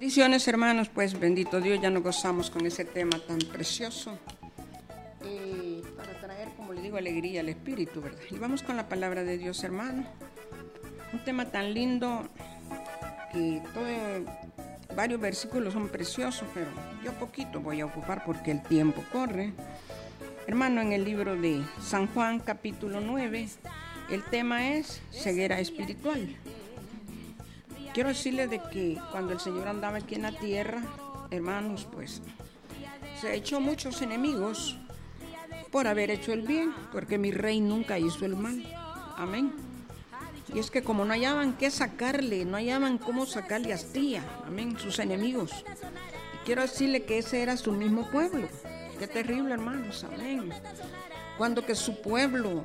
Bendiciones, hermanos, pues bendito Dios, ya nos gozamos con ese tema tan precioso para traer, como le digo, alegría al espíritu, ¿verdad? Y vamos con la palabra de Dios, hermano. Un tema tan lindo que varios versículos son preciosos, pero yo poquito voy a ocupar porque el tiempo corre. Hermano, en el libro de San Juan, capítulo 9, el tema es ceguera espiritual. Quiero decirles de que cuando el Señor andaba aquí en la tierra, hermanos, pues se echó muchos enemigos por haber hecho el bien, porque mi rey nunca hizo el mal. Amén. Y es que como no hallaban qué sacarle, no hallaban cómo sacarle astilla, amén, sus enemigos. Y quiero decirle que ese era su mismo pueblo. Qué terrible, hermanos, amén. Cuando que su pueblo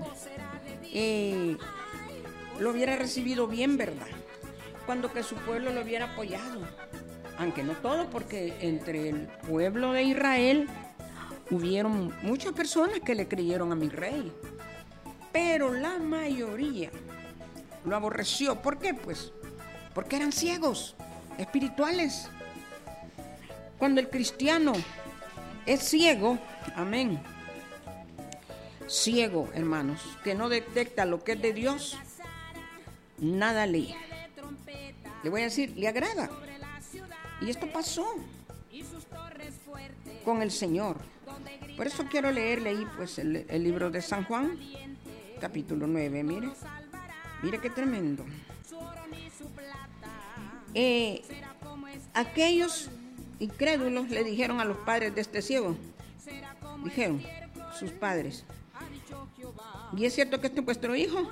lo hubiera recibido bien, ¿verdad? Cuando que su pueblo lo hubiera apoyado, aunque no todo, porque entre el pueblo de Israel hubieron muchas personas que le creyeron a mi rey, pero la mayoría lo aborreció. ¿Por qué? Pues porque eran ciegos espirituales. Cuando el cristiano es ciego, amén, ciego, hermanos, que no detecta lo que es de Dios, nada le voy a decir, le agrada. Y esto pasó con el Señor. Por eso quiero leerle ahí pues el libro de San Juan, capítulo 9. Mire qué tremendo. Aquellos incrédulos le dijeron a los padres de este ciego, dijeron sus padres, ¿y es cierto que este es vuestro hijo?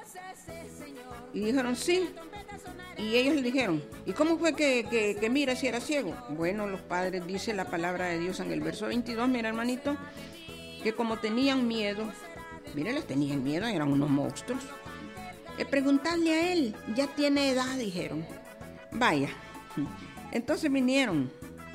Y dijeron sí. Y ellos le dijeron, ¿y cómo fue que mira si era ciego? Bueno, los padres, dice la palabra de Dios en el verso 22, mira, hermanito, que como tenían miedo, mire, les tenían miedo, eran unos monstruos. Preguntarle a él, ya tiene edad, dijeron. Vaya. Entonces vinieron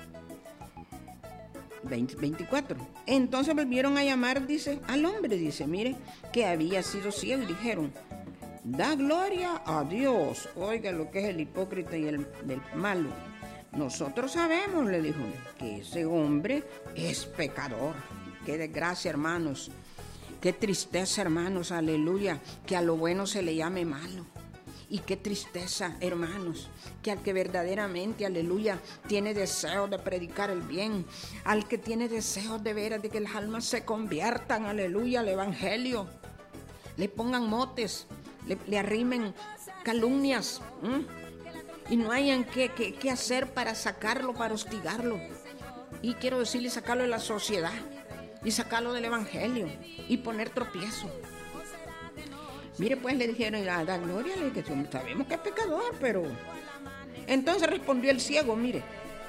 24. Entonces volvieron a llamar, dice, al hombre, dice, mire, que había sido ciego, y dijeron, da gloria a Dios. Oiga lo que es el hipócrita y el malo. Nosotros sabemos, le dijo, que ese hombre es pecador. Qué desgracia, hermanos. Qué tristeza, hermanos, aleluya, que a lo bueno se le llame malo. Y qué tristeza, hermanos, que al que verdaderamente, aleluya, tiene deseo de predicar el bien, al que tiene deseo de ver de que las almas se conviertan, aleluya, al evangelio, le pongan motes, le arrimen calumnias, y no hayan qué hacer para sacarlo, para hostigarlo. Y quiero decirle, sacarlo de la sociedad y sacarlo del evangelio y poner tropiezo. Mire, pues le dijeron, da gloria, le dije, sabemos que es pecador, pero... Entonces respondió el ciego, mire.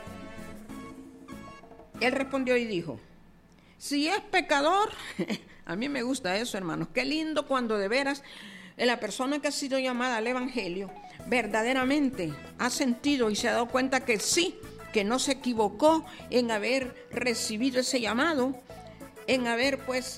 Él respondió y dijo, si es pecador, a mí me gusta eso, hermanos, qué lindo cuando de veras la persona que ha sido llamada al evangelio verdaderamente ha sentido y se ha dado cuenta que sí, que no se equivocó en haber recibido ese llamado, en haber pues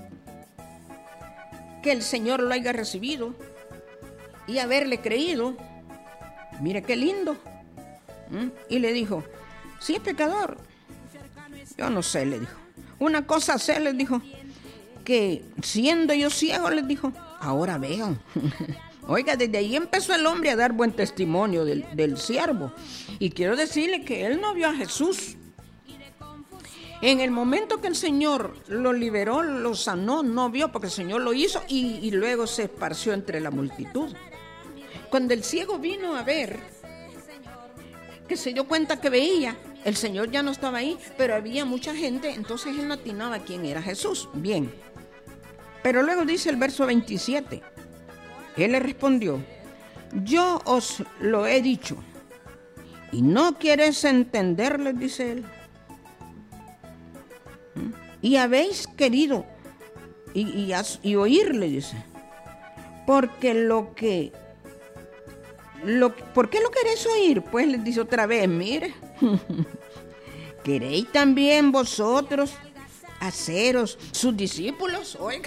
que el Señor lo haya recibido y haberle creído. Mire qué lindo. Y le dijo, si es pecador, yo no sé, le dijo. Una cosa sé, le dijo, que siendo yo ciego, les dijo, ahora veo. Oiga, desde ahí empezó el hombre a dar buen testimonio del siervo. Y quiero decirle que él no vio a Jesús. En el momento que el Señor lo liberó, lo sanó, no vio, porque el Señor lo hizo y luego se esparció entre la multitud. Cuando el ciego vino a ver, que se dio cuenta que veía, el Señor ya no estaba ahí, pero había mucha gente, entonces él no atinaba quién era Jesús. Bien. Pero luego dice el verso 27, él le respondió, yo os lo he dicho, y no quieres entenderles, dice él. Y habéis querido y oírle, dice, porque ¿por qué lo queréis oír? Pues les dice otra vez, mire, ¿queréis también vosotros haceros sus discípulos? Oiga,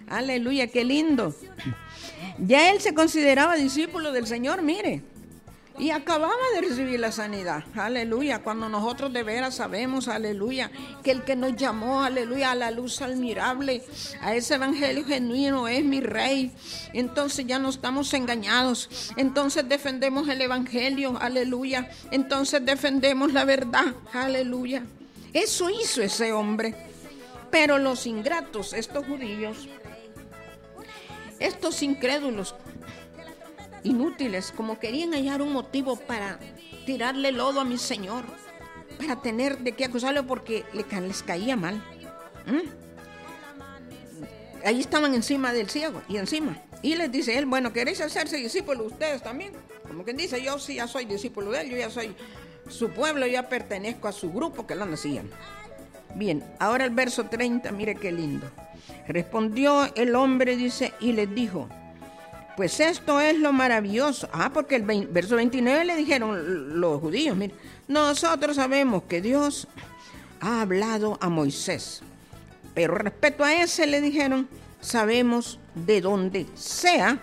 aleluya, qué lindo. Ya él se consideraba discípulo del Señor, mire. Y acababa de recibir la sanidad, aleluya, cuando nosotros de veras sabemos, aleluya, que el que nos llamó, aleluya, a la luz admirable, a ese evangelio genuino es mi rey. Entonces ya no estamos engañados, entonces defendemos el evangelio, aleluya, entonces defendemos la verdad, aleluya. Eso hizo ese hombre. Pero los ingratos, estos judíos, estos incrédulos, inútiles, como querían hallar un motivo para tirarle lodo a mi Señor, para tener de qué acusarlo porque les caía mal. Ahí estaban encima del ciego y les dice él, bueno, ¿queréis hacerse discípulos ustedes también? Como quien dice, yo sí ya soy discípulo de él, yo ya soy su pueblo, ya pertenezco a su grupo que lo hacían. Bien, ahora el verso 30, mire qué lindo. Respondió el hombre, dice, y les dijo, pues esto es lo maravilloso. Porque el verso 29 le dijeron los judíos, mire, nosotros sabemos que Dios ha hablado a Moisés, pero respecto a ese le dijeron, sabemos de dónde sea.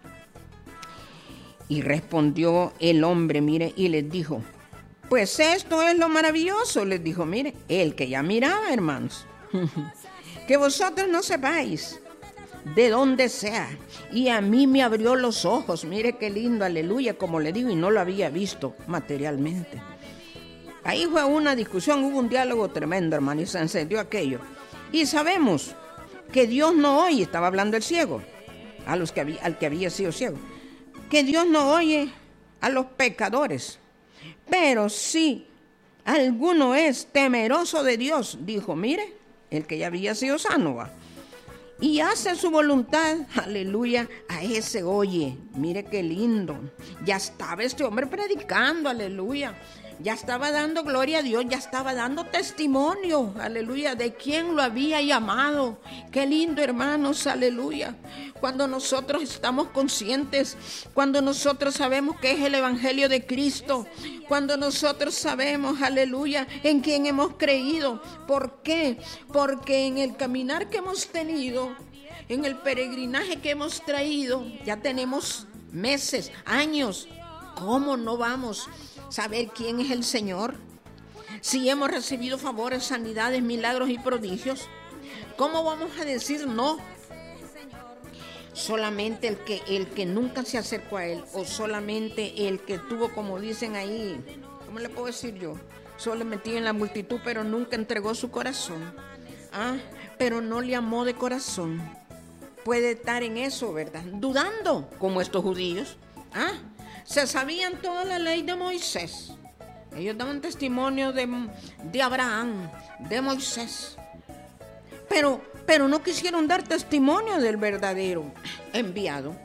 Y respondió el hombre, mire, y les dijo, pues esto es lo maravilloso, les dijo, mire, el que ya miraba, hermanos, que vosotros no sepáis de dónde sea, y a mí me abrió los ojos, mire qué lindo, aleluya, como le digo, y no lo había visto materialmente. Ahí fue una discusión, hubo un diálogo tremendo, hermano, y se encendió aquello. Y sabemos que Dios no oye, estaba hablando el ciego, al que había sido ciego, que Dios no oye a los pecadores, pero si alguno es temeroso de Dios, dijo, mire, el que ya había sido sano, va, y hace su voluntad, aleluya, a ese oye. Mire qué lindo. Ya estaba este hombre predicando, aleluya. Ya estaba dando gloria a Dios, ya estaba dando testimonio, aleluya, de quién lo había llamado. Qué lindo, hermanos, aleluya. Cuando nosotros estamos conscientes, cuando nosotros sabemos que es el evangelio de Cristo, cuando nosotros sabemos, aleluya, en quién hemos creído. ¿Por qué? Porque en el caminar que hemos tenido, en el peregrinaje que hemos traído, ya tenemos meses, años. ¿Cómo no vamos a saber quién es el Señor? Si hemos recibido favores, sanidades, milagros y prodigios, ¿cómo vamos a decir no? Solamente el que nunca se acercó a Él, o solamente el que tuvo, como dicen ahí, ¿cómo le puedo decir yo? Solo metido en la multitud, pero nunca entregó su corazón. Pero no le amó de corazón. Puede estar en eso, ¿verdad? Dudando, como estos judíos. Se sabían toda la ley de Moisés. Ellos daban testimonio de Abraham, de Moisés. Pero no quisieron dar testimonio del verdadero enviado.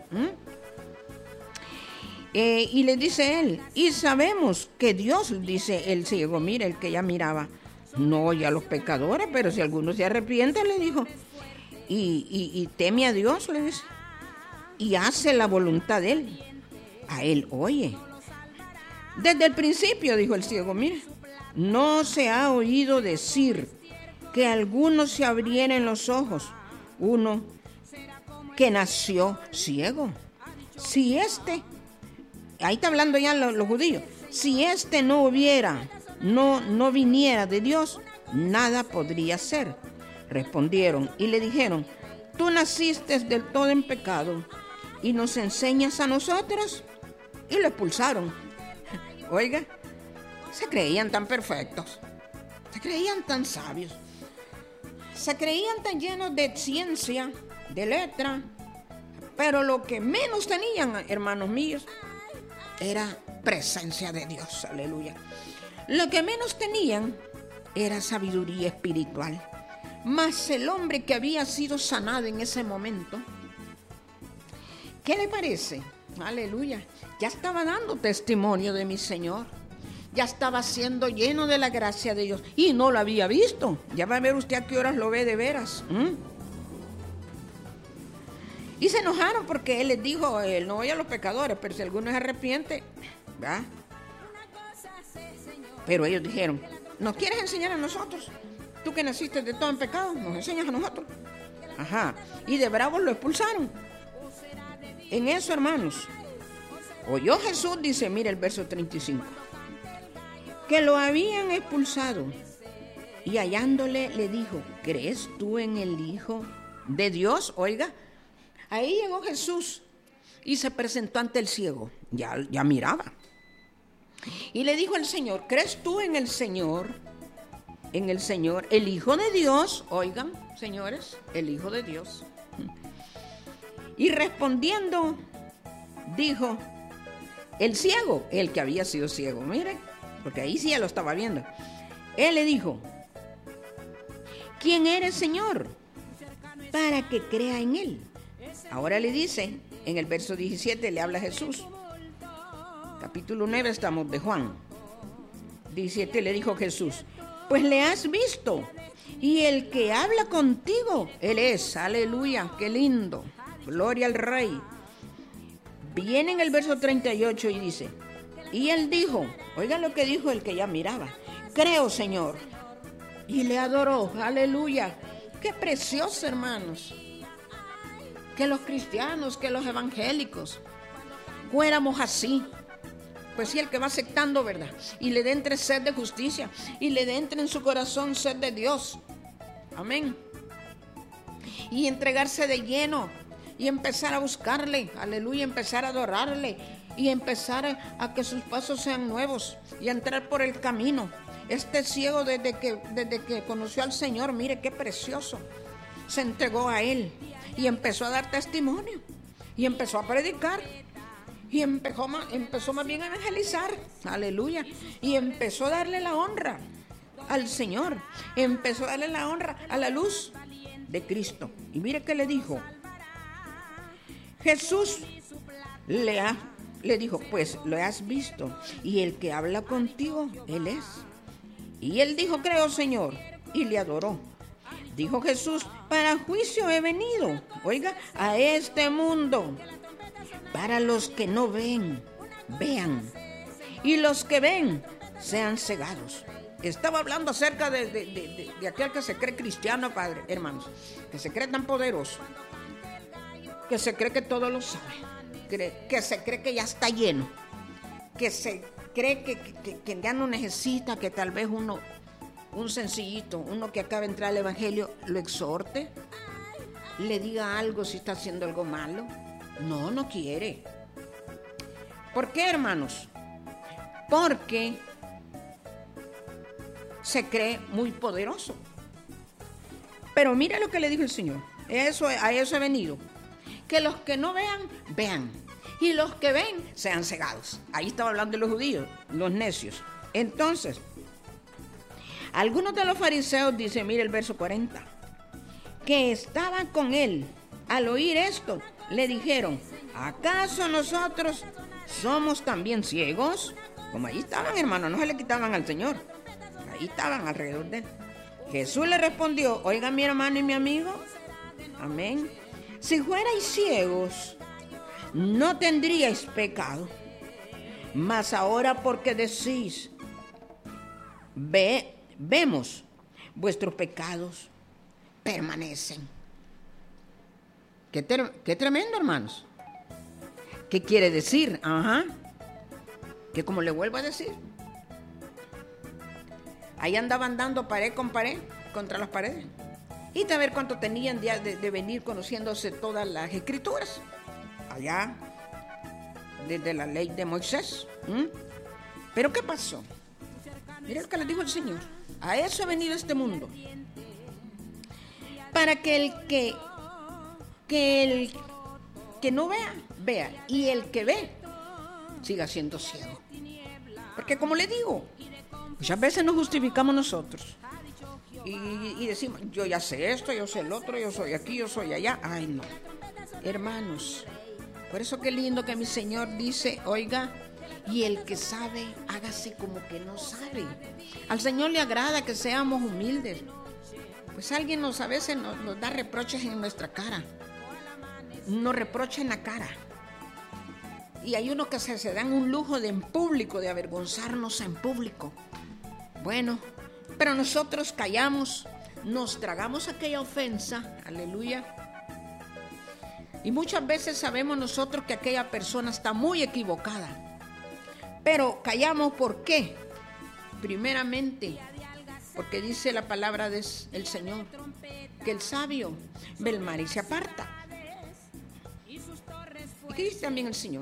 Y le dice él, y sabemos que Dios, dice el ciego, mire, el que ya miraba, no oye a los pecadores, pero si alguno se arrepiente, le dijo, y teme a Dios, le dice, y hace la voluntad de él. A él oye. Desde el principio, dijo el ciego, mire, no se ha oído decir que a alguno se abrieran los ojos, uno que nació ciego. Si ahí está hablando ya los judíos, si no viniera de Dios, nada podría ser. Respondieron y le dijeron, tú naciste del todo en pecado y nos enseñas a nosotros. Y lo expulsaron. Oiga, se creían tan perfectos, se creían tan sabios, se creían tan llenos de ciencia, de letra, pero lo que menos tenían, hermanos míos, era presencia de Dios, aleluya. Lo que menos tenían era sabiduría espiritual. Mas el hombre que había sido sanado en ese momento, ¿qué le parece? Aleluya. Ya estaba dando testimonio de mi Señor. Ya estaba siendo lleno de la gracia de Dios. Y no lo había visto. Ya va a ver usted a qué horas lo ve de veras. Y se enojaron porque él les dijo, él no oye a los pecadores, pero si alguno se arrepiente, ¿verdad? Pero ellos dijeron, ¿nos quieres enseñar a nosotros? Tú que naciste de todo en pecado, nos enseñas a nosotros. Y de bravos lo expulsaron. En eso, hermanos, oyó Jesús, dice, mira el verso 35, que lo habían expulsado, y hallándole le dijo, ¿crees tú en el Hijo de Dios? Oiga, ahí llegó Jesús y se presentó ante el ciego, ya miraba. Y le dijo al Señor, ¿crees tú en el Señor, el Hijo de Dios? Oigan, señores, el Hijo de Dios. Y respondiendo, dijo, el ciego, el que había sido ciego, miren, porque ahí sí ya lo estaba viendo. Él le dijo, ¿quién eres, Señor, para que crea en él? Ahora le dice, en el verso 17 le habla Jesús. Capítulo 9 estamos de Juan. 17 le dijo Jesús, pues le has visto, y el que habla contigo, él es. Aleluya, qué lindo. Gloria al Rey. Viene en el verso 38 y dice, y él dijo, oigan lo que dijo el que ya miraba, creo, Señor. Y le adoró. Aleluya. Qué precioso, hermanos. Que los cristianos, que los evangélicos fuéramos así. Pues sí, el que va aceptando, ¿verdad? Y le dé entre sed de justicia, y le dé entre en su corazón sed de Dios. Amén. Y entregarse de lleno, y empezar a buscarle, aleluya, empezar a adorarle, y empezar a que sus pasos sean nuevos, y a entrar por el camino. Este ciego desde que conoció al Señor, mire qué precioso, se entregó a Él, y empezó a dar testimonio, y empezó a predicar, y empezó más bien a evangelizar, aleluya, y empezó a darle la honra al Señor, empezó a darle la honra a la luz de Cristo. Y mire qué le dijo. Jesús le dijo, pues lo has visto, y el que habla contigo, él es. Y él dijo, creo, Señor, y le adoró. Dijo Jesús, para juicio he venido, oiga, a este mundo, para los que no ven, vean, y los que ven, sean cegados. Estaba hablando acerca de aquel que se cree cristiano, padre, hermanos, que se cree tan poderoso, que se cree que todo lo sabe, que se cree que ya está lleno, que se cree que ya no necesita que tal vez un sencillito, uno que acaba de entrar al evangelio, lo exhorte, le diga algo si está haciendo algo malo. No quiere. ¿Por qué, hermanos? Porque se cree muy poderoso. Pero mira lo que le dijo el Señor. A eso he venido. Que los que no vean, vean. Y los que ven, sean cegados. Ahí estaba hablando de los judíos, los necios. Entonces, algunos de los fariseos, dice, mire el verso 40, que estaban con él, al oír esto, le dijeron, ¿acaso nosotros somos también ciegos? Como ahí estaban, hermanos, no se le quitaban al Señor. Ahí estaban alrededor de él. Jesús le respondió, oiga mi hermano y mi amigo, amén, si fuerais ciegos, no tendríais pecado, mas ahora porque decís, vemos, vuestros pecados permanecen. Qué tremendo, hermanos. ¿Qué quiere decir? Que como le vuelvo a decir, ahí andaban dando pared con pared contra las paredes. Y a ver cuánto tenían de venir conociéndose todas las escrituras. Allá, desde la ley de Moisés. Pero ¿qué pasó? Mira lo que les dijo el Señor. A eso ha venido este mundo. Para que el que no vea, vea. Y el que ve, siga siendo ciego. Porque como le digo, muchas veces nos justificamos nosotros. Y decimos, yo ya sé esto, yo sé el otro, yo soy aquí, yo soy allá. Ay, no. Hermanos, por eso qué lindo que mi Señor dice, oiga, y el que sabe, hágase como que no sabe. Al Señor le agrada que seamos humildes. Pues alguien a veces nos da reproches en nuestra cara. Nos reprocha en la cara. Y hay unos que se dan un lujo en público, de avergonzarnos en público. Bueno, pero nosotros callamos, nos tragamos aquella ofensa, aleluya, Y muchas veces sabemos nosotros que aquella persona está muy equivocada. Pero callamos, ¿por qué? Primeramente, porque dice la palabra del Señor, que el sabio ve el mal y se aparta. ¿Y qué dice también el Señor?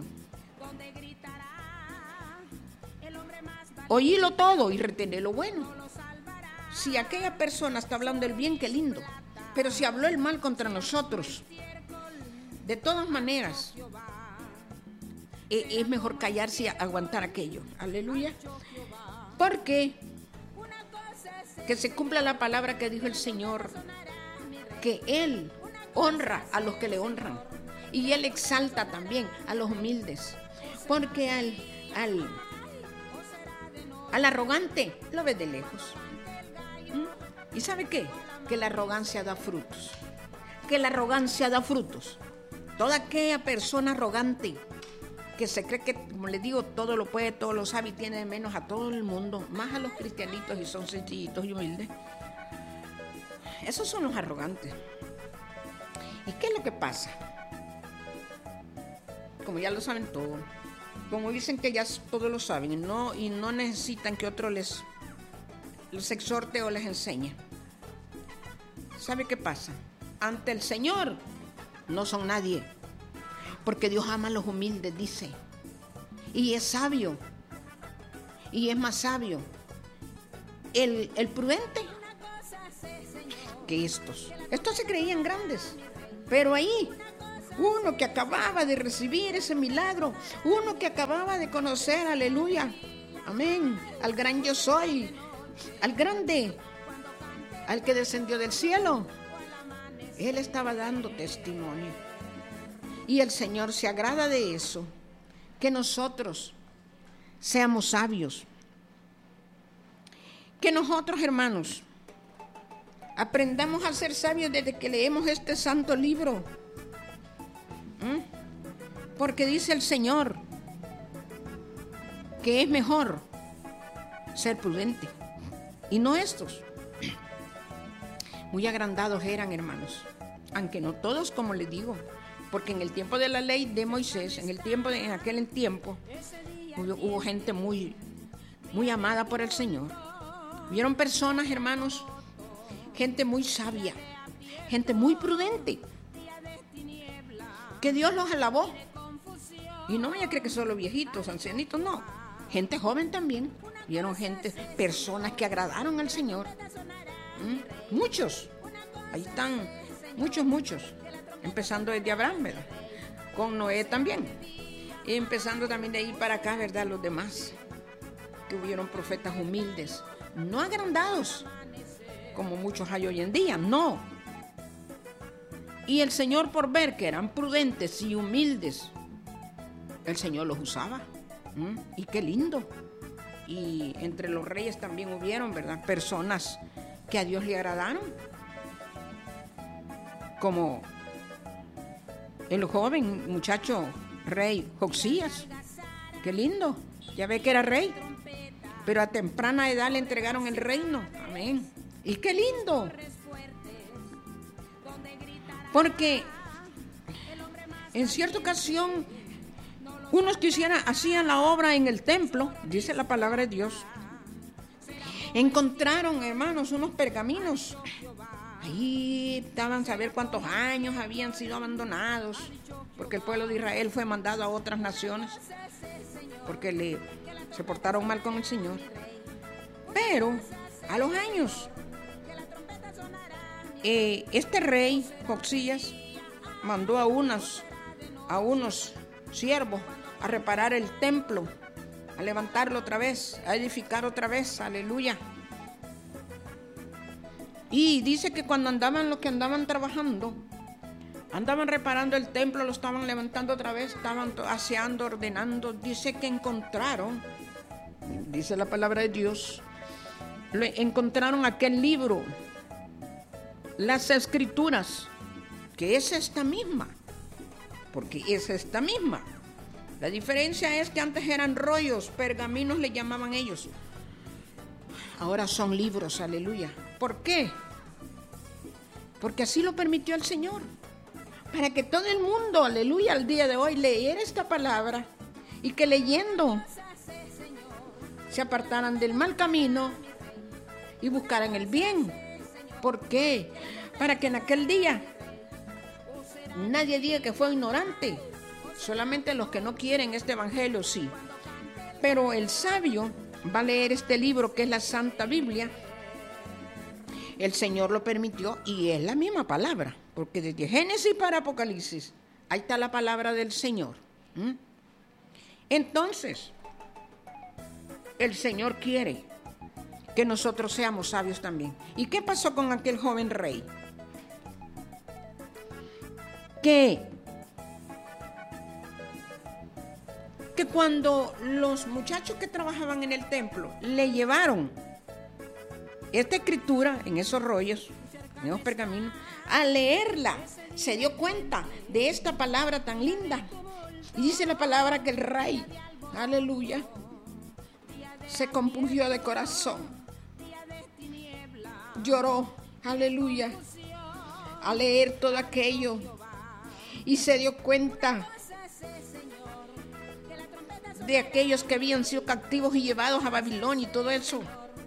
Oílo todo y retener lo bueno. Si aquella persona está hablando el bien, qué lindo. Pero si habló el mal contra nosotros, de todas maneras, es mejor callarse y aguantar aquello. Aleluya. Porque que se cumpla la palabra que dijo el Señor, que Él honra a los que le honran y Él exalta también a los humildes. Porque al arrogante lo ve de lejos. ¿Y sabe qué? Que la arrogancia da frutos. Que la arrogancia da frutos. Toda aquella persona arrogante que se cree que, como les digo, todo lo puede, todo lo sabe y tiene de menos a todo el mundo, más a los cristianitos y son sencillitos y humildes. Esos son los arrogantes. ¿Y qué es lo que pasa? Como ya lo saben todo, como dicen que ya todos lo saben y no necesitan que otro les exhorte o les enseñe. ¿Sabe qué pasa? Ante el Señor no son nadie, porque Dios ama a los humildes, dice, y es sabio, y es más sabio el prudente que estos se creían grandes, pero ahí uno que acababa de recibir ese milagro, uno que acababa de conocer, aleluya, amén, al gran yo soy, al grande, al que descendió del cielo, él estaba dando testimonio. Y el Señor se agrada de eso, que nosotros seamos sabios. Que nosotros, hermanos, aprendamos a ser sabios desde que leemos este santo libro. Porque dice el Señor que es mejor ser prudente. Y no estos. Muy agrandados eran, hermanos. Aunque no todos, como les digo. Porque en el tiempo de la ley de Moisés, en aquel tiempo, hubo gente muy, muy amada por el Señor. Vieron personas, hermanos, gente muy sabia, gente muy prudente, que Dios los alabó. Y no vaya a creer que solo viejitos, ancianitos, no. Gente joven también. Vieron personas que agradaron al Señor. Muchos. Ahí están, muchos. Empezando desde Abraham, ¿verdad? Con Noé también. Y empezando también de ahí para acá, ¿verdad? Los demás. Que hubieron profetas humildes. No agrandados, como muchos hay hoy en día, no. Y el Señor, por ver que eran prudentes y humildes, el Señor los usaba. Y qué lindo. Y entre los reyes también hubieron, ¿verdad? Personas que a Dios le agradaron. Como el joven muchacho rey Josías. Qué lindo. Ya ve que era rey. Pero a temprana edad le entregaron el reino. Amén. Y qué lindo. Porque en cierta ocasión unos que hacían la obra en el templo, dice la palabra de Dios, encontraron, hermanos, unos pergaminos. Ahí estaban a saber cuántos años habían sido abandonados, porque el pueblo de Israel fue mandado a otras naciones, porque se portaron mal con el Señor. Pero a los años, este rey Josías mandó a unos siervos a reparar el templo, a levantarlo otra vez, a edificar otra vez, aleluya. Y dice que cuando los que andaban trabajando, andaban reparando el templo, lo estaban levantando otra vez, estaban aseando, ordenando, dice que encontraron, dice la palabra de Dios, encontraron aquel libro, las escrituras, que es esta misma, porque es esta misma. La diferencia es que antes eran rollos, pergaminos le llamaban ellos. Ahora son libros, aleluya. ¿Por qué? Porque así lo permitió el Señor. para que todo el mundo, aleluya, al día de hoy leyera esta palabra y que leyendo se apartaran del mal camino y buscaran el bien. ¿Por qué? Para que en aquel día nadie diga que fue ignorante. Solamente los que no quieren este evangelio, sí. Pero el sabio va a leer este libro que es la Santa Biblia. El Señor lo permitió y es la misma palabra, porque desde Génesis para Apocalipsis, ahí está la palabra del Señor. Entonces, el Señor quiere que nosotros seamos sabios también. ¿Y qué pasó con aquel joven rey? Que cuando los muchachos que trabajaban en el templo le llevaron esta escritura en esos rollos, en esos pergaminos, a leerla, se dio cuenta de esta palabra tan linda. Y dice la palabra que el rey, aleluya, se compungió de corazón, lloró, aleluya, al leer todo aquello y se dio cuenta de aquellos que habían sido cautivos y llevados a Babilonia y todo eso.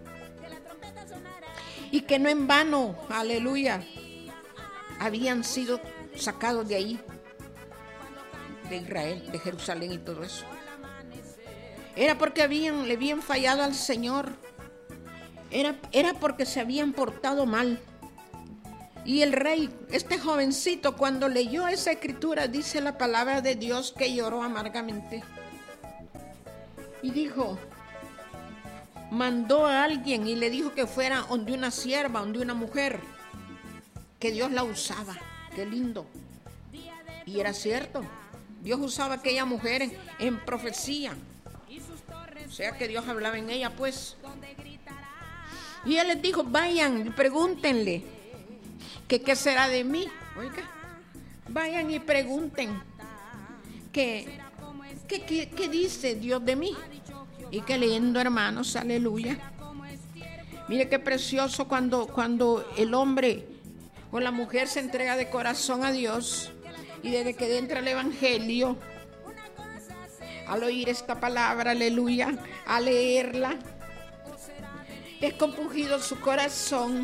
Y que no en vano, aleluya, habían sido sacados de ahí, de Israel, de Jerusalén y todo eso. Era porque le habían fallado al Señor. Era porque se habían portado mal. Y el rey, este jovencito, cuando leyó esa escritura, dice la palabra de Dios que lloró amargamente. Y dijo, mandó a alguien y le dijo que fuera donde una sierva, donde una mujer, que Dios la usaba. Qué lindo. Y era cierto, Dios usaba a aquella mujer en profecía. O sea que Dios hablaba en ella, pues. Y él les dijo, vayan y pregúntenle que qué será de mí. Oiga, vayan y pregunten qué dice Dios de mí. Y que leyendo, hermanos, aleluya. Mire qué precioso cuando el hombre o la mujer se entrega de corazón a Dios y desde que entra el evangelio, al oír esta palabra, aleluya, al leerla, es compungido su corazón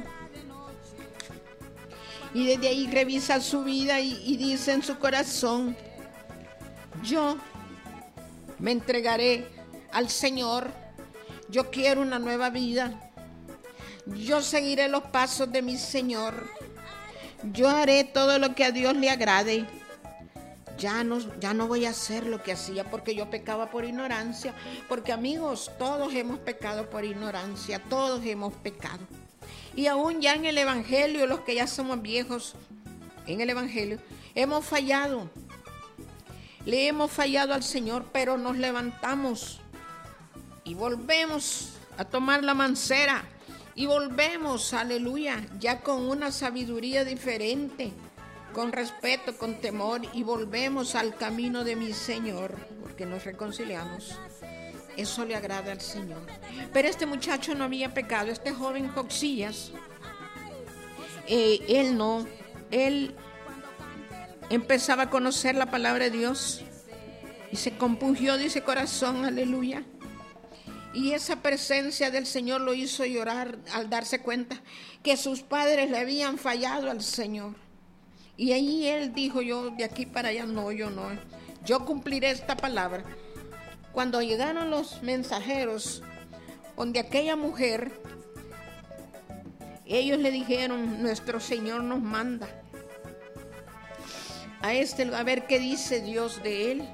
y desde ahí revisa su vida y dice en su corazón, yo me entregaré al Señor, yo quiero una nueva vida, yo seguiré los pasos de mi Señor, yo haré todo lo que a Dios le agrade. Ya no voy a hacer lo que hacía porque yo pecaba por ignorancia. Porque amigos, todos hemos pecado por ignorancia, todos hemos pecado. Y aún ya en el evangelio, los que ya somos viejos en el evangelio, hemos fallado. Le hemos fallado al Señor, pero nos levantamos y volvemos a tomar la mancera y volvemos, aleluya, ya con una sabiduría diferente, con respeto, con temor, y volvemos al camino de mi Señor, porque nos reconciliamos. Eso le agrada al Señor. Pero este muchacho no había pecado, este joven Josías, él empezaba a conocer la palabra de Dios y se compungió de ese corazón, aleluya. Y esa presencia del Señor lo hizo llorar al darse cuenta que sus padres le habían fallado al Señor. Y ahí él dijo, yo de aquí para allá yo cumpliré esta palabra. Cuando llegaron los mensajeros donde aquella mujer, ellos le dijeron, nuestro Señor nos manda a ver qué dice Dios de él.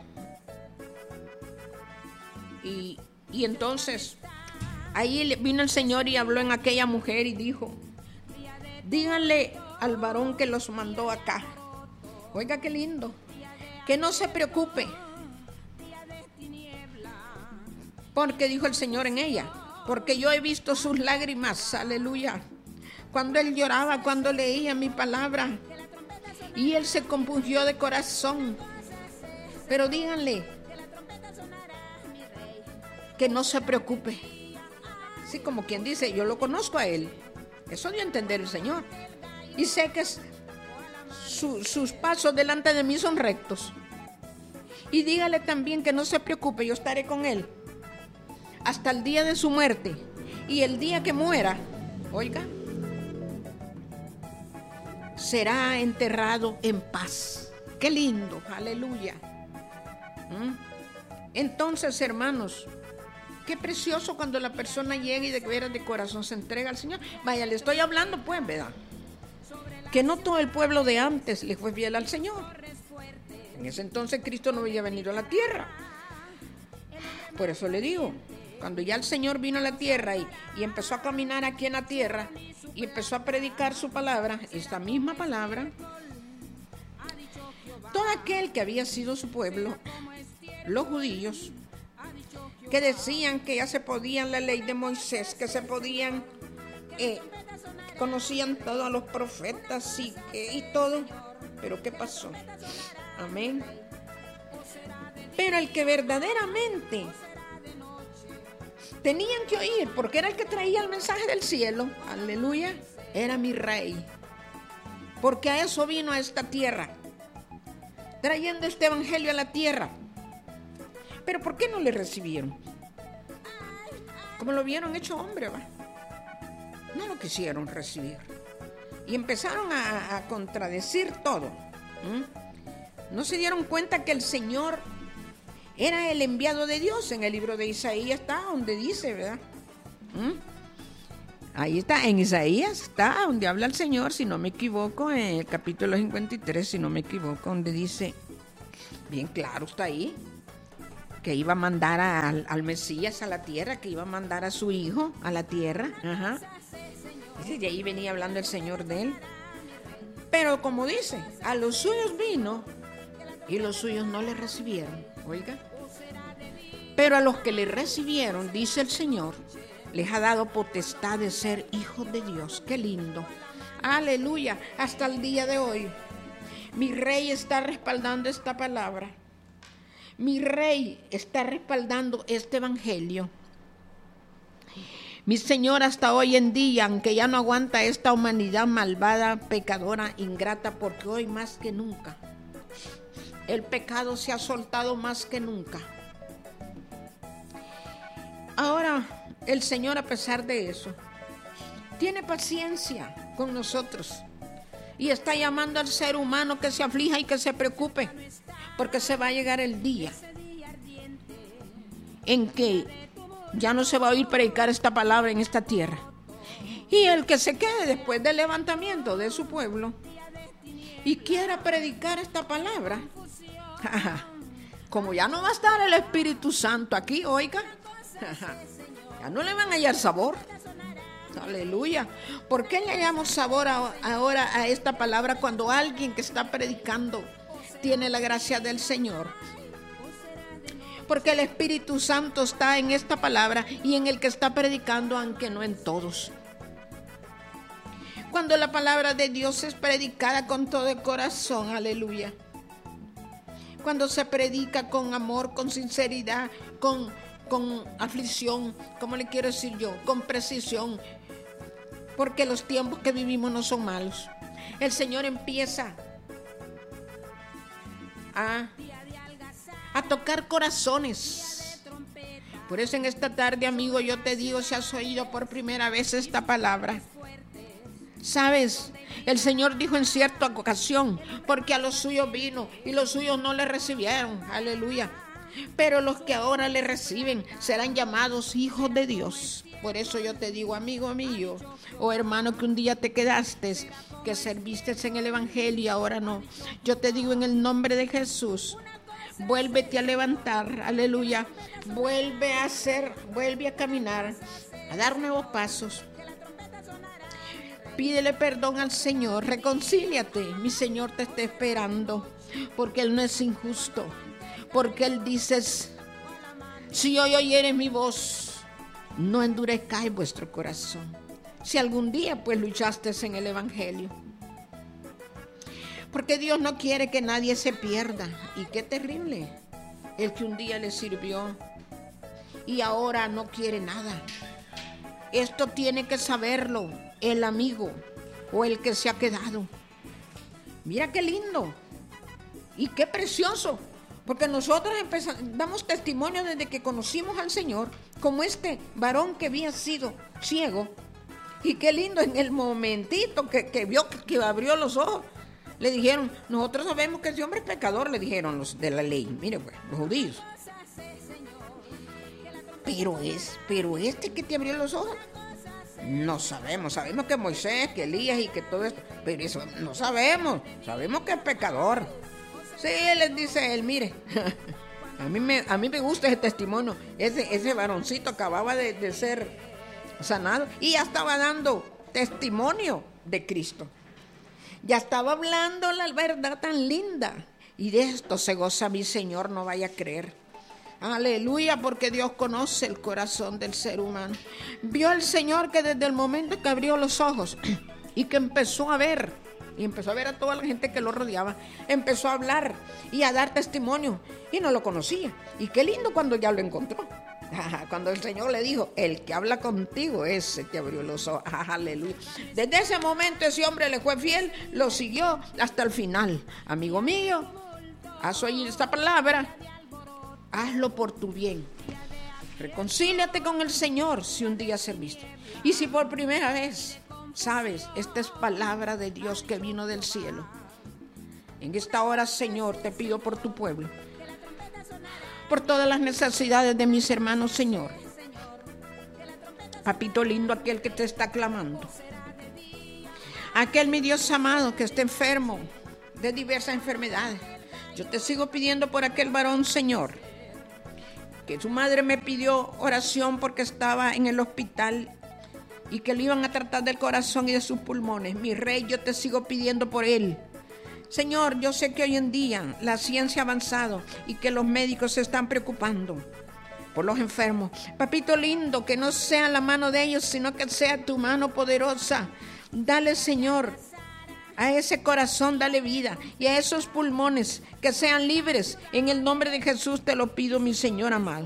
Y entonces ahí vino el Señor y habló en aquella mujer y dijo, díganle al varón que los mandó acá. Oiga qué lindo, que no se preocupe, porque dijo el Señor en ella, porque yo he visto sus lágrimas, aleluya, cuando él lloraba, cuando leía mi palabra, y él se compungió de corazón. Pero díganle que no se preocupe. Así como quien dice, yo lo conozco a él. Eso dio a entender el Señor. Y sé sus pasos delante de mí son rectos. Y dígale también que no se preocupe, yo estaré con él hasta el día de su muerte. Y el día que muera, oiga, será enterrado en paz. Qué lindo, aleluya. Entonces, hermanos, qué precioso cuando la persona llega y de veras de corazón se entrega al Señor. Vaya, le estoy hablando pues, ¿verdad? Que no todo el pueblo de antes le fue fiel al Señor. En ese entonces Cristo no había venido a la tierra. Por eso le digo, cuando ya el Señor vino a la tierra y empezó a caminar aquí en la tierra y empezó a predicar su palabra, esta misma palabra, todo aquel que había sido su pueblo, los judíos, que decían que ya se podían la ley de Moisés, que se podían, conocían todos los profetas y todo, pero ¿qué pasó? Amén. Pero el que verdaderamente tenían que oír, porque era el que traía el mensaje del cielo, aleluya, era mi rey, porque a eso vino a esta tierra, trayendo este evangelio a la tierra. Pero ¿por qué no le recibieron? Como lo vieron hecho hombre, ¿va? No lo quisieron recibir y empezaron a contradecir todo. No se dieron cuenta que el Señor era el enviado de Dios. En el libro de Isaías está donde dice, ¿verdad? Ahí está, en Isaías está donde habla el Señor, si no me equivoco, en el capítulo 53, si no me equivoco, donde dice, bien claro está ahí, que iba a mandar al Mesías a la tierra, que iba a mandar a su hijo a la tierra. Ajá. Dice, de ahí venía hablando el Señor de él. Pero como dice, a los suyos vino y los suyos no le recibieron. Oiga. Pero a los que le recibieron, dice el Señor, les ha dado potestad de ser hijos de Dios. Qué lindo. Aleluya. Hasta el día de hoy, mi rey está respaldando esta palabra. Mi rey está respaldando este evangelio. Mi Señor hasta hoy en día, aunque ya no aguanta esta humanidad malvada, pecadora, ingrata, porque hoy más que nunca, el pecado se ha soltado más que nunca. Ahora, el Señor, a pesar de eso, tiene paciencia con nosotros y está llamando al ser humano que se aflija y que se preocupe, porque se va a llegar el día en que ya no se va a oír predicar esta palabra en esta tierra. Y el que se quede después del levantamiento de su pueblo y quiera predicar esta palabra, como ya no va a estar el Espíritu Santo aquí, oiga, ya no le van a hallar sabor. Aleluya. ¿Por qué le hallamos sabor ahora a esta palabra cuando alguien que está predicando tiene la gracia del Señor? Porque el Espíritu Santo está en esta palabra y en el que está predicando, aunque no en todos. Cuando la palabra de Dios es predicada con todo el corazón, aleluya. Cuando se predica con amor, con sinceridad, con aflicción, ¿cómo le quiero decir yo? Con precisión. Porque los tiempos que vivimos no son malos. El Señor empieza a tocar corazones. Por eso en esta tarde, amigo, yo te digo, si has oído por primera vez esta palabra, sabes, el Señor dijo en cierta ocasión, porque a los suyos vino y los suyos no le recibieron, aleluya, pero los que ahora le reciben serán llamados hijos de Dios. Por eso yo te digo, amigo mío, o hermano que un día te quedaste, que serviste en el evangelio y ahora no, yo te digo en el nombre de Jesús, vuélvete a levantar, aleluya, vuelve a caminar, a dar nuevos pasos. Pídele perdón al Señor, reconcíliate, mi Señor te está esperando, porque Él no es injusto, porque Él dice, si hoy oyeres mi voz, no endurezcáis vuestro corazón. Si algún día pues luchaste en el evangelio, porque Dios no quiere que nadie se pierda. Y qué terrible, el que un día le sirvió y ahora no quiere nada. Esto tiene que saberlo el amigo o el que se ha quedado. Mira qué lindo y qué precioso, porque nosotros damos testimonio desde que conocimos al Señor, como este varón que había sido ciego. Y qué lindo, en el momentito que vio, que abrió los ojos, le dijeron, nosotros sabemos que ese hombre es pecador, le dijeron los de la ley, mire pues, los judíos. Pero este que te abrió los ojos, no sabemos que Moisés, que Elías y que todo esto, pero eso no sabemos que es pecador. Sí, les dice él, mire, a mí me gusta ese testimonio, ese varoncito acababa de ser sanado y ya estaba dando testimonio de Cristo. Ya estaba hablando la verdad tan linda. Y de esto se goza mi Señor, no vaya a creer. Aleluya, porque Dios conoce el corazón del ser humano. Vio el Señor que desde el momento que abrió los ojos y que empezó a ver, y empezó a ver a toda la gente que lo rodeaba, empezó a hablar y a dar testimonio, y no lo conocía. Y qué lindo cuando ya lo encontró. Cuando el Señor le dijo, el que habla contigo, ese te abrió los ojos. Aleluya. Desde ese momento ese hombre le fue fiel, lo siguió hasta el final. Amigo mío, haz oír esta palabra, hazlo por tu bien. Reconcíliate con el Señor si un día serviste. Y si por primera vez, sabes, esta es palabra de Dios que vino del cielo. En esta hora, Señor, te pido por tu pueblo, por todas las necesidades de mis hermanos, Señor. Papito lindo, aquel que te está clamando, aquel mi Dios amado que está enfermo de diversas enfermedades. Yo te sigo pidiendo por aquel varón, Señor, que su madre me pidió oración porque estaba en el hospital y que le iban a tratar del corazón y de sus pulmones. Mi rey, yo te sigo pidiendo por él. Señor, yo sé que hoy en día la ciencia ha avanzado y que los médicos se están preocupando por los enfermos. Papito lindo, que no sea la mano de ellos, sino que sea tu mano poderosa. Dale, Señor, a ese corazón, dale vida, y a esos pulmones que sean libres. En el nombre de Jesús te lo pido, mi Señor amado.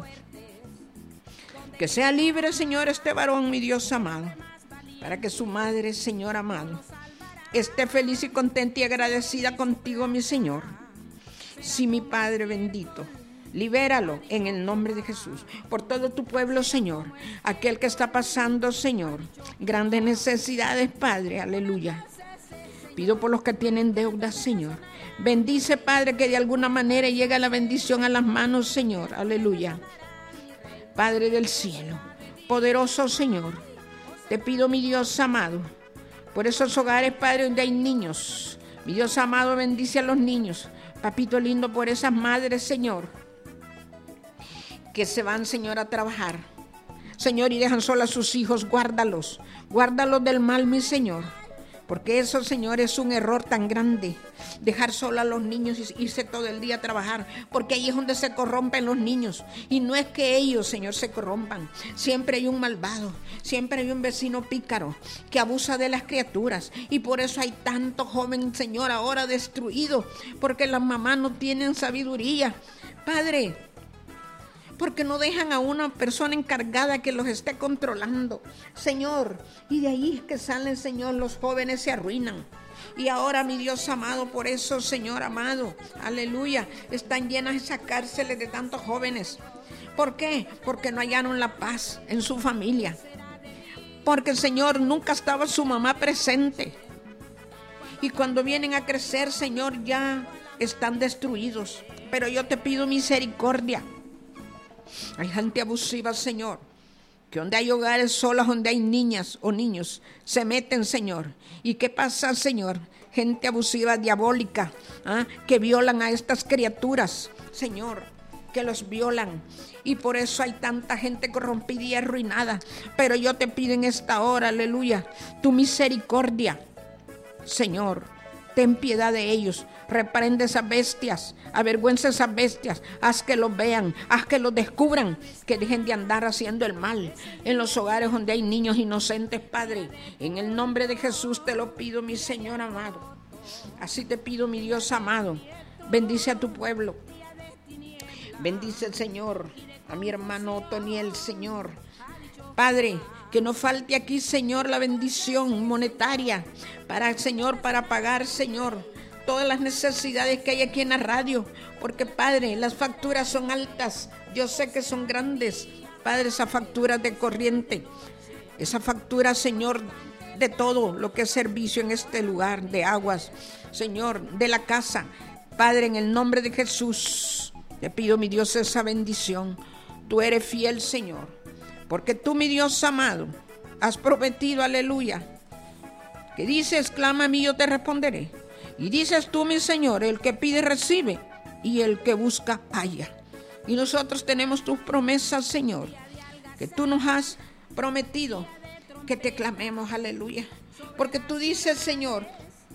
Que sea libre, Señor, este varón, mi Dios amado, para que su madre, Señor amado, esté feliz y contenta y agradecida contigo, mi Señor. Sí, mi Padre bendito, libéralo en el nombre de Jesús. Por todo tu pueblo, Señor, aquel que está pasando, Señor, grandes necesidades, Padre, aleluya. Pido por los que tienen deudas, Señor. Bendice, Padre, que de alguna manera llegue la bendición a las manos, Señor, aleluya. Padre del cielo, poderoso Señor, te pido, mi Dios amado, por esos hogares, Padre, donde hay niños. Mi Dios amado, bendice a los niños. Papito lindo, por esas madres, Señor, que se van, Señor, a trabajar. Señor, y dejan solos a sus hijos, guárdalos. Guárdalos del mal, mi Señor. Porque eso, Señor, es un error tan grande. Dejar solo a los niños y irse todo el día a trabajar. Porque ahí es donde se corrompen los niños. Y no es que ellos, Señor, se corrompan. Siempre hay un malvado. Siempre hay un vecino pícaro que abusa de las criaturas. Y por eso hay tanto joven, Señor, ahora destruido. Porque las mamás no tienen sabiduría. Padre, porque no dejan a una persona encargada que los esté controlando, Señor. Y de ahí es que salen, Señor, los jóvenes se arruinan. Y ahora, mi Dios amado, por eso, Señor amado, aleluya, están llenas esas cárceles de tantos jóvenes. ¿Por qué? Porque no hallaron la paz en su familia. Porque, Señor, nunca estaba su mamá presente. Y cuando vienen a crecer, Señor, ya están destruidos. Pero yo te pido misericordia. Hay gente abusiva, Señor, que donde hay hogares solos, donde hay niñas o niños, se meten, Señor. ¿Y qué pasa, Señor? Gente abusiva, diabólica, que violan a estas criaturas, Señor, que los violan. Y por eso hay tanta gente corrompida y arruinada. Pero yo te pido en esta hora, aleluya, tu misericordia, Señor. Ten piedad de ellos, reprende esas bestias, avergüenza esas bestias, haz que los vean, haz que los descubran, que dejen de andar haciendo el mal en los hogares donde hay niños inocentes, Padre. En el nombre de Jesús te lo pido, mi Señor amado. Así te pido, mi Dios amado, bendice a tu pueblo. Bendice, Señor, a mi hermano Otoniel, Señor. Padre, que no falte aquí, Señor, la bendición monetaria para, Señor, para pagar, Señor, todas las necesidades que hay aquí en la radio, porque Padre, las facturas son altas, yo sé que son grandes, Padre, esas facturas de corriente, esa factura, Señor, de todo lo que es servicio en este lugar, de aguas, Señor, de la casa. Padre, en el nombre de Jesús, te pido, mi Dios, esa bendición. Tú eres fiel, Señor, porque tú, mi Dios amado, has prometido, aleluya, que dices, clama a mí, yo te responderé. Y dices tú, mi Señor, el que pide recibe, y el que busca halla. Y nosotros tenemos tus promesas, Señor, que tú nos has prometido que te clamemos, aleluya. Porque tú dices, Señor,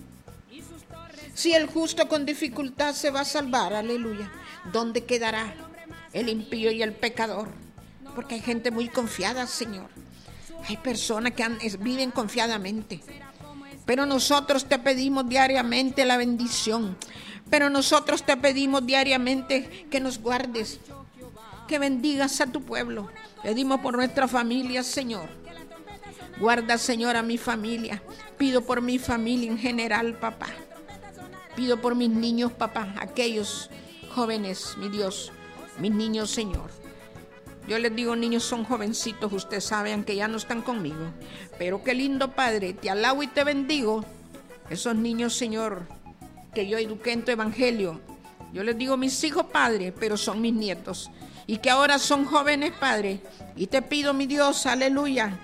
si el justo con dificultad se va a salvar, aleluya, ¿dónde quedará el impío y el pecador? Porque hay gente muy confiada, Señor. Hay personas que viven confiadamente. Pero nosotros te pedimos diariamente la bendición. Pero nosotros te pedimos diariamente que nos guardes, que bendigas a tu pueblo. Pedimos por nuestra familia, Señor. Guarda, Señor, a mi familia. Pido por mi familia en general, papá. Pido por mis niños, papá, aquellos jóvenes, mi Dios, mis niños, Señor. Yo les digo, niños son jovencitos, ustedes saben que ya no están conmigo. Pero qué lindo, Padre, te alabo y te bendigo. Esos niños, Señor, que yo eduqué en tu evangelio. Yo les digo mis hijos, Padre, pero son mis nietos. Y que ahora son jóvenes, Padre. Y te pido, mi Dios, aleluya,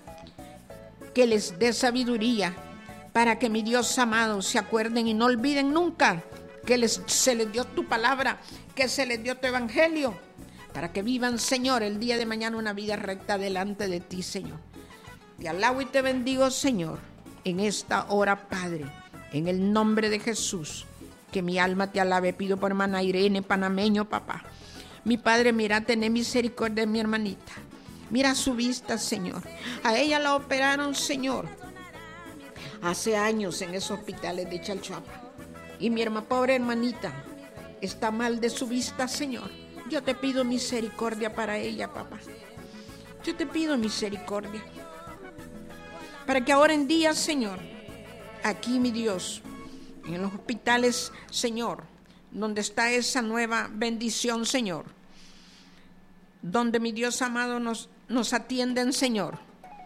que les dé sabiduría para que, mi Dios amado, se acuerden y no olviden nunca que se les dio tu palabra, que se les dio tu evangelio, para que vivan, Señor, el día de mañana una vida recta delante de ti, Señor. Te alabo y te bendigo, Señor, en esta hora, Padre, en el nombre de Jesús. Que mi alma te alabe. Pido por hermana Irene, panameño, papá. Mi Padre, mira, ten misericordia de mi hermanita. Mira su vista, Señor. A ella la operaron, Señor, hace años en esos hospitales de Chalchuapa. Y mi pobre hermanita está mal de su vista, Señor. Yo te pido misericordia para ella, papá. Yo te pido misericordia. Para que ahora en día, Señor, aquí, mi Dios, en los hospitales, Señor, donde está esa nueva bendición, Señor, donde, mi Dios amado, nos atienden, Señor,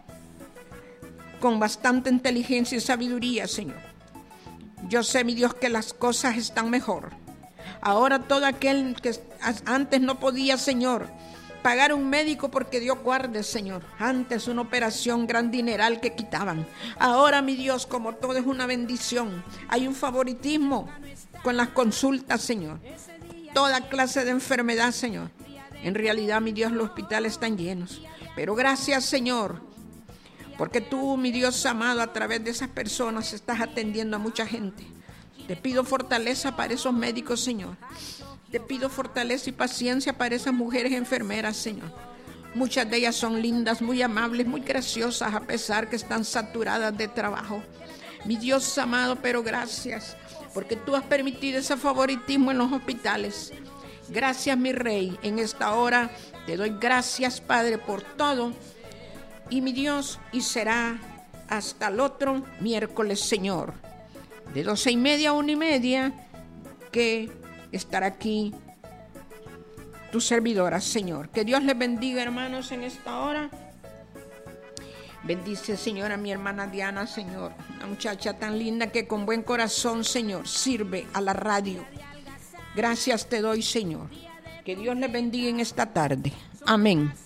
con bastante inteligencia y sabiduría, Señor. Yo sé, mi Dios, que las cosas están mejor. Ahora todo aquel que antes no podía, Señor, pagar un médico porque Dios guarde, Señor. Antes una operación gran dineral que quitaban. Ahora, mi Dios, como todo es una bendición, hay un favoritismo con las consultas, Señor. Toda clase de enfermedad, Señor. En realidad, mi Dios, los hospitales están llenos. Pero gracias, Señor, porque tú, mi Dios amado, a través de esas personas estás atendiendo a mucha gente. Te pido fortaleza para esos médicos, Señor. Te pido fortaleza y paciencia para esas mujeres enfermeras, Señor. Muchas de ellas son lindas, muy amables, muy graciosas, a pesar que están saturadas de trabajo. Mi Dios amado, pero gracias, porque tú has permitido ese favoritismo en los hospitales. Gracias, mi Rey. En esta hora te doy gracias, Padre, por todo. Y mi Dios, y será hasta el otro miércoles, Señor, de 12:30 a 1:30, que estará aquí tu servidora, Señor. Que Dios les bendiga, hermanos, en esta hora. Bendice, Señor, a mi hermana Diana, Señor, una muchacha tan linda que con buen corazón, Señor, sirve a la radio. Gracias te doy, Señor. Que Dios les bendiga en esta tarde. Amén.